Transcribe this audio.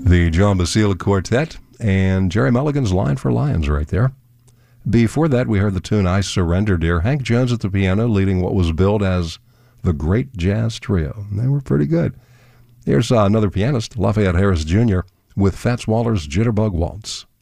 The John Basile Quartet and Jerry Mulligan's Line for Lions right there. Before that, we heard the tune I Surrender Dear. Hank Jones at the piano leading what was billed as the Great Jazz Trio. They were pretty good. Here's another pianist, Lafayette Harris Jr., with Fats Waller's Jitterbug Waltz.